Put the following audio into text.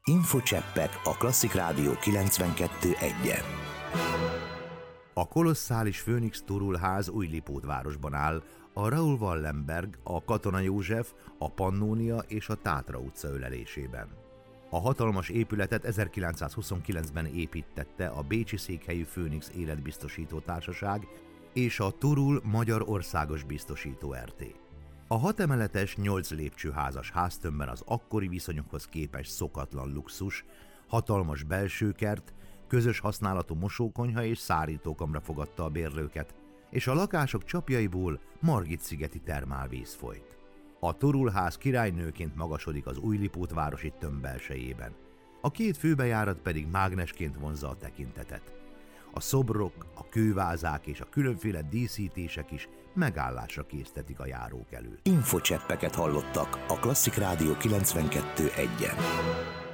Infocseppek a Klasszik Rádió 92.1-en. A kolosszális Phoenix Turul ház Újlipótvárosban áll, a Raoul Wallenberg, a Katona József, a Pannónia és a Tátra utca ölelésében. A hatalmas épületet 1929-ben építtette a bécsi székhelyű Phoenix Életbiztosító Társaság és a Turul Magyar Országos Biztosító Rt. A 6 emeletes, 8 lépcsőházas háztömbben az akkori viszonyokhoz képest szokatlan luxus, hatalmas belsőkert, közös használatú mosókonyha és szárítókamra fogadta a bérlőket, és a lakások csapjaiból Margit-szigeti termálvíz folyt. A Turul ház királynőként magasodik az újlipótvárosi tömb belsejében. A 2 főbejárat pedig mágnesként vonzza a tekintetet. A szobrok, a kővázák és a különféle díszítések is megállásra késztetik a járók elől. Infocseppeket hallottak a Klasszik Rádió 92.1-en.